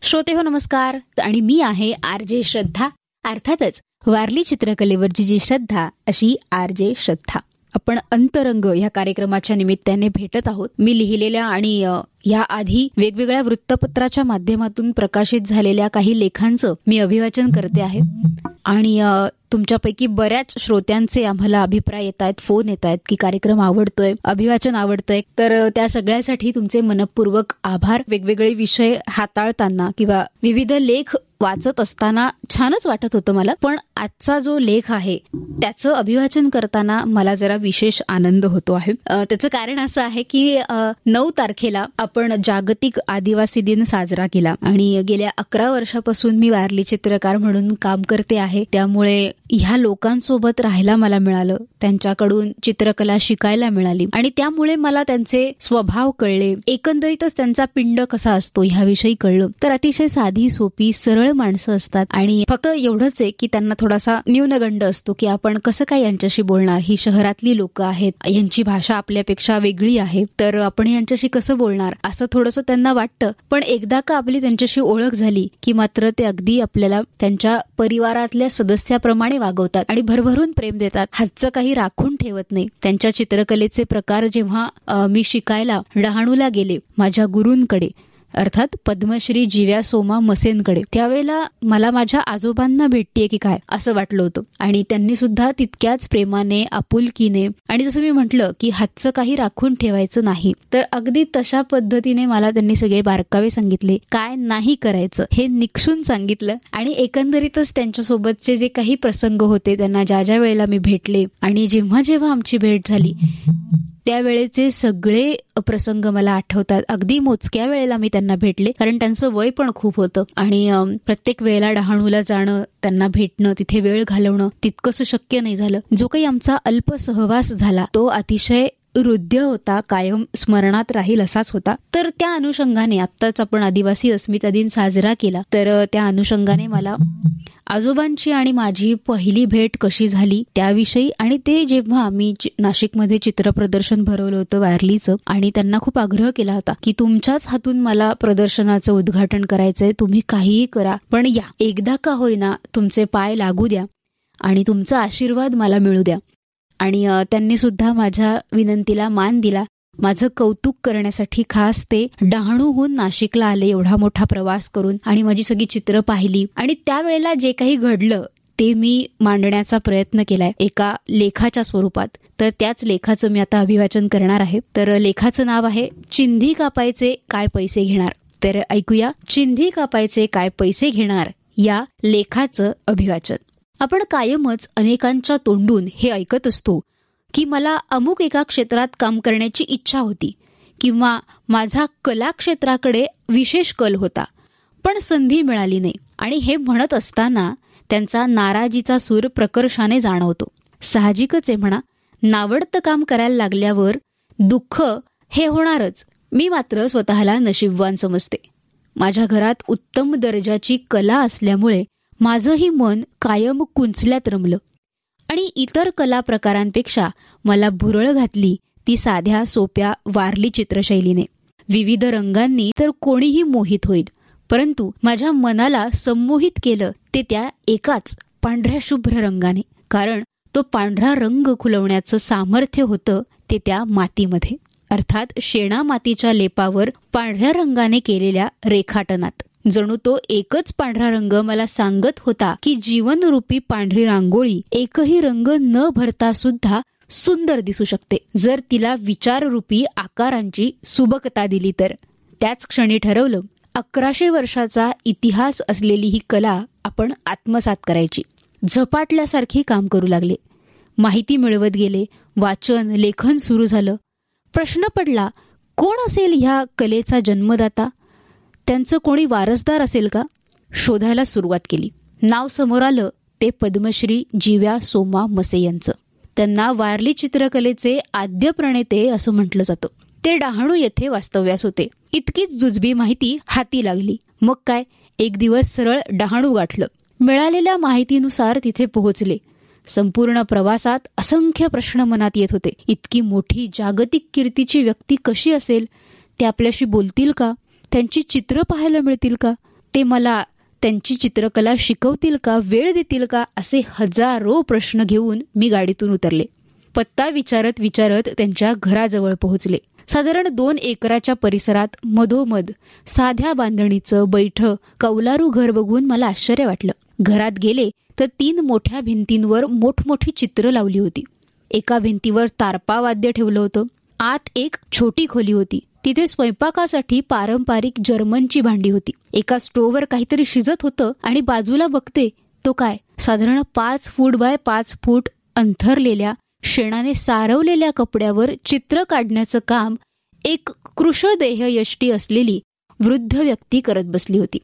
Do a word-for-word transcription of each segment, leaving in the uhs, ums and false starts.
श्रोते हो नमस्कार. आणि मी आहे आर जे श्रद्धा. अर्थातच वारली चित्रकलेवरची जी श्रद्धा अशी आर जे श्रद्धा. आपण अंतरंग या कार्यक्रमाच्या निमित्ताने भेटत आहोत. मी लिहिलेल्या आणि या आधी वेगवेगळ्या वृत्तपत्राच्या माध्यमातून प्रकाशित झालेल्या काही लेखांचं मी अभिवाचन करते आहे. आणि तुमच्यापैकी बऱ्याच श्रोत्यांचे आम्हाला अभिप्राय येत आहेत, फोन येत आहेत की कार्यक्रम आवडतोय, अभिवाचन आवडतंय. तर त्या सगळ्यासाठी तुमचे मनपूर्वक आभार. वेगवेगळे विषय हाताळताना किंवा विविध लेख वाचत असताना छानच वाटत होतं मला. पण आजचा जो लेख आहे त्याचं अभिवाचन करताना मला जरा विशेष आनंद होतो आहे. त्याचं कारण असं आहे की नऊ तारखेला आपण जागतिक आदिवासी दिन साजरा केला आणि गेल्या अकरा वर्षापासून मी वारली चित्रकार म्हणून काम करते आहे. त्यामुळे ह्या लोकांसोबत राहायला मला मिळालं, त्यांच्याकडून चित्रकला शिकायला मिळाली आणि त्यामुळे मला त्यांचे स्वभाव कळले. एकंदरीतच त्यांचा पिंड कसा असतो ह्याविषयी कळलं. तर अतिशय साधी सोपी सरळ माणसं असतात आणि फक्त एवढंच आहे की त्यांना थोडासा न्यूनगंड असतो की आपण कसं काय यांच्याशी बोलणार. ही शहरातली लोक आहेत, यांची भाषा आपल्यापेक्षा वेगळी आहे, तर आपण यांच्याशी कसं बोलणार असं थोडंसं त्यांना वाटतं. पण एकदा का आपली त्यांच्याशी ओळख झाली की मात्र ते अगदी आपल्याला त्यांच्या परिवारातल्या सदस्याप्रमाणे वागवतात आणि भरभरून प्रेम देतात. हातचं काही राखून ठेवत नाही. त्यांच्या चित्रकलेचे प्रकार जेव्हा मी शिकायला डहाणूला गेले माझ्या गुरूंकडे, अर्थात पद्मश्री जिव्या सोमा मसेंकडे, त्यावेळेला मला माझ्या आजोबांना भेटतीये की काय असं वाटलं होतं. आणि त्यांनी सुद्धा तितक्याच प्रेमाने, आपुलकीने आणि जसं मी म्हटलं की हातचं काही राखून ठेवायचं नाही, तर अगदी तशा पद्धतीने मला त्यांनी सगळे बारकावे सांगितले, काय नाही करायचं हे निक्षून सांगितलं. आणि एकंदरीतच त्यांच्यासोबतचे जे काही प्रसंग होते, त्यांना ज्या ज्या वेळेला मी भेटले आणि जेव्हा जेव्हा आमची भेट झाली त्यावेळेचे सगळे प्रसंग मला आठवतात. अगदी मोजक्या वेळेला मी त्यांना भेटले, कारण त्यांचं वय पण खूप होतं आणि प्रत्येक वेळेला डहाणूला जाणं, त्यांना भेटणं, तिथे वेळ घालवणं तितकंसं शक्य नाही झालं. जो काही आमचा अल्प सहवास झाला तो अतिशय हृदय होता, कायम स्मरणात राहील असाच होता. तर त्या अनुषंगाने आत्ताच आपण आदिवासी अस्मिता दिन साजरा केला, तर त्या अनुषंगाने मला आजोबांची आणि माझी पहिली भेट कशी झाली त्याविषयी आणि ते जेव्हा मी नाशिकमध्ये चित्र प्रदर्शन भरवलं होतं वारलीचं आणि त्यांना खूप आग्रह केला होता की तुमच्याच हातून मला प्रदर्शनाचं उद्घाटन करायचंय, तुम्ही काहीही करा पण या एकदा का होईना तुमचे पाय लागू द्या आणि तुमचा आशीर्वाद मला मिळू द्या. आणि त्यांनी सुद्धा माझ्या विनंतीला मान दिला. माझं कौतुक करण्यासाठी खास ते डहाणूहून नाशिकला आले, एवढा मोठा प्रवास करून, आणि माझी सगळी चित्र पाहिली आणि त्यावेळेला जे काही घडलं ते मी मांडण्याचा प्रयत्न केलाय एका लेखाच्या स्वरूपात. तर त्याच लेखाचं मी आता अभिवाचन करणार आहे. तर लेखाचं नाव आहे चिंधी कापायचे काय पैसे घेणार. तर ऐकूया चिंधी कापायचे काय पैसे घेणार या लेखाचं अभिवाचन. आपण कायमच अनेकांच्या तोंडून हे ऐकत असतो की मला अमुक एका क्षेत्रात काम करण्याची इच्छा होती किंवा माझा कला क्षेत्राकडे विशेष कल होता पण संधी मिळाली नाही. आणि हे म्हणत असताना त्यांचा नाराजीचा सूर प्रकर्षाने जाणवतो. साहजिकच आहे म्हणा, नावडतं काम करायला लागल्यावर दुःख हे होणारच. मी मात्र स्वतःला नशीबवान समजते. माझ्या घरात उत्तम दर्जाची कला असल्यामुळे माझंही मन कायम कुंचल्यात रमलं आणि इतर कला प्रकारांपेक्षा मला भुरळ घातली ती साध्या सोप्या वारली चित्रशैलीने. विविध रंगांनी तर कोणीही मोहित होईल, परंतु माझ्या मनाला संमोहित केलं ते त्या एकाच पांढऱ्या शुभ्र रंगाने, कारण तो पांढरा रंग खुलवण्याचं सामर्थ्य होतं ते त्या मातीमध्ये, अर्थात शेणा मातीच्या लेपावर पांढऱ्या रंगाने केलेल्या रेखाटनात. जणू तो एकच पांढरा रंग मला सांगत होता की जीवनरूपी पांढरी रांगोळी एकही रंग न भरता सुद्धा सुंदर दिसू शकते जर तिला विचाररूपी आकारांची सुबकता दिली तर. त्याच क्षणी ठरवलं अकराशे वर्षाचा इतिहास असलेली ही कला आपण आत्मसात करायची. झपाटल्यासारखी काम करू लागले. माहिती मिळवत गेले. वाचन लेखन सुरू झालं. प्रश्न पडला, कोण असेल ह्या कलेचा जन्मदाता? त्यांचं कोणी वारसदार असेल का? शोधायला सुरुवात केली. नाव समोर आलं ते पद्मश्री जिव्या सोमा मसे यांचं. त्यांना वारली चित्रकलेचे आद्य प्रणेते असं म्हटलं जातं. ते डहाणू येथे वास्तव्यास होते. इतकीच जुजबी माहिती हाती लागली. मग काय, एक दिवस सरळ डहाणू गाठलं. मिळालेल्या माहितीनुसार तिथे पोहोचले. संपूर्ण प्रवासात असंख्य प्रश्न मनात येत होते. इतकी मोठी जागतिक कीर्तीची व्यक्ती कशी असेल? ते आपल्याशी बोलतील का? त्यांची चित्र पाहायला मिळतील का? ते मला त्यांची चित्रकला शिकवतील का, वेळ देतील का, असे हजारो प्रश्न घेऊन मी गाडीतून उतरले. पत्ता विचारत विचारत त्यांच्या घराजवळ पोहोचले. साधारण दोन एकराच्या परिसरात मधोमध साध्या बांधणीचं बैठं कौलारू घर बघून मला आश्चर्य वाटलं. घरात गेले तर तीन मोठ्या भिंतींवर मोठमोठी चित्र लावली होती. एका भिंतीवर तारपा वाद्य ठेवलं होतं. आत एक छोटी खोली होती. तिथे स्वयंपाकासाठी पारंपरिक जर्मनची भांडी होती. एका स्टोव्हवर काहीतरी शिजत होतं आणि बाजूला बघते तो काय, साधारण पाच फूट बाय पाच फूट अंथरलेल्या शेणाने सारवलेल्या कपड्यावर चित्र काढण्याचं काम एक कृशदेह यष्टी असलेली वृद्ध व्यक्ती करत बसली होती.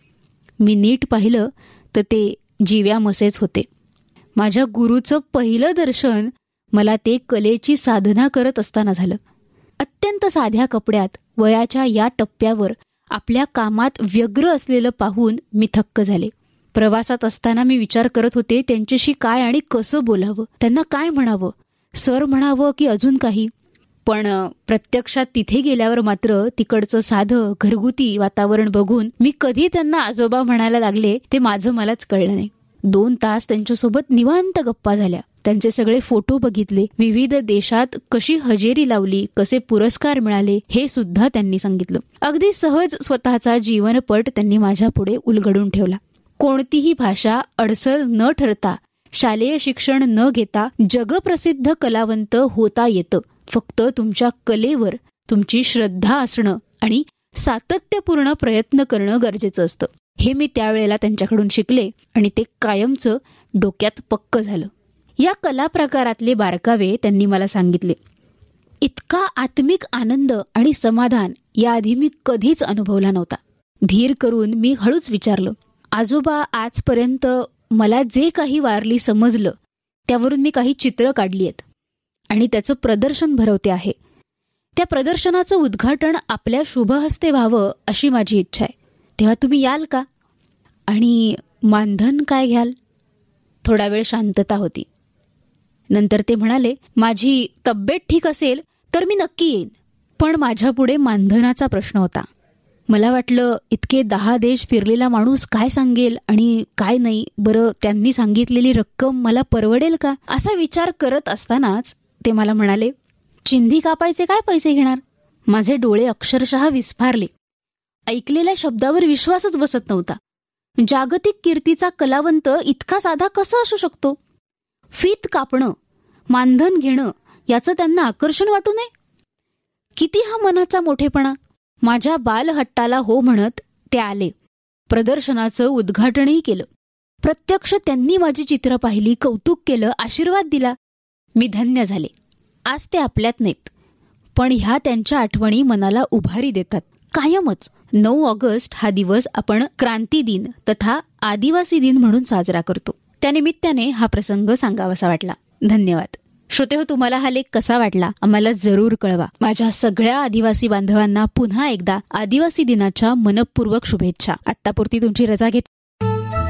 मी नीट पाहिलं तर ते जिव्या मसेच होते. माझ्या गुरुचं पहिलं दर्शन मला ते कलेची साधना करत असताना झालं. अत्यंत साध्या कपड्यात वयाच्या या टप्प्यावर आपल्या कामात व्यग्र असलेलं पाहून मी थक्क झाले. प्रवासात असताना मी विचार करत होते त्यांच्याशी काय आणि कसं बोलावं, त्यांना काय म्हणावं, सर म्हणावं की अजून काही. पण प्रत्यक्षात तिथे गेल्यावर मात्र तिकडचं साधं घरगुती वातावरण बघून मी कधी त्यांना आजोबा म्हणायला लागले ते माझं मलाच कळलं नाही. दोन तास त्यांच्यासोबत निवांत गप्पा झाल्या. त्यांचे सगळे फोटो बघितले. विविध देशात कशी हजेरी लावली, कसे पुरस्कार मिळाले हे सुद्धा त्यांनी सांगितलं. अगदी सहज स्वतःचा जीवनपट त्यांनी माझ्या पुढे उलगडून ठेवला. कोणतीही भाषा अडसर न ठरता, शालेय शिक्षण न घेता जगप्रसिद्ध कलावंत होता येतं. फक्त तुमच्या कलेवर तुमची श्रद्धा असणं आणि सातत्यपूर्ण प्रयत्न करणं गरजेचं असतं. हे मी त्यावेळेला त्यांच्याकडून शिकले आणि ते कायमचं डोक्यात पक्क झालं. या कला प्रकारातले बारकावे त्यांनी मला सांगितले. इतका आत्मिक आनंद आणि समाधान याआधी मी कधीच अनुभवला नव्हता. धीर करून मी हळूच विचारलं, आजोबा, आजपर्यंत मला जे काही वारली समजलं त्यावरून मी काही चित्र काढली आहेत आणि त्याचं प्रदर्शन भरवते आहे. त्या प्रदर्शनाचं उद्घाटन आपल्या शुभहस्ते व्हावं अशी माझी इच्छा आहे. तेव्हा तुम्ही याल का? आणि मानधन काय घ्याल? थोडा वेळ शांतता होती. नंतर ते म्हणाले, माझी तब्येत ठीक असेल तर मी नक्की येईन, पण माझ्या पुढे मानधनाचा प्रश्न होता. मला वाटलं इतके दहा देश फिरलेला माणूस काय सांगेल आणि काय नाही. बरं, त्यांनी सांगितलेली रक्कम मला परवडेल का असा विचार करत असतानाच ते मला म्हणाले, चिंधी कापायचे काय पैसे घेणार? माझे डोळे अक्षरशः विस्फारले. ऐकलेल्या शब्दावर विश्वासच बसत नव्हता. जागतिक कीर्तीचा कलावंत इतका साधा कसा असू शकतो? फीत कापणं, मानधन घेणं याचं त्यांना आकर्षण वाटू नये? किती हा मनाचा मोठेपणा! माझ्या बालहट्टाला हो म्हणत ते आले. प्रदर्शनाचं उद्घाटनही केलं. प्रत्यक्ष त्यांनी माझी चित्र पाहिली, कौतुक केलं, आशीर्वाद दिला. मी धन्य झाले. आज ते आपल्यात नाहीत, पण ह्या त्यांच्या आठवणी मनाला उभारी देतात कायमच. नऊ ऑगस्ट हा दिवस आपण क्रांती दिन तथा आदिवासी दिन म्हणून साजरा करतो. त्यानिमित्ताने हा प्रसंग सांगावासा वाटला. धन्यवाद. श्रोतेहो, तुम्हाला हा लेख कसा वाटला आम्हाला जरूर कळवा. माझ्या सगळ्या आदिवासी बांधवांना पुन्हा एकदा आदिवासी दिनाच्या मनपूर्वक शुभेच्छा. आत्तापुरती तुमची रजा घेते.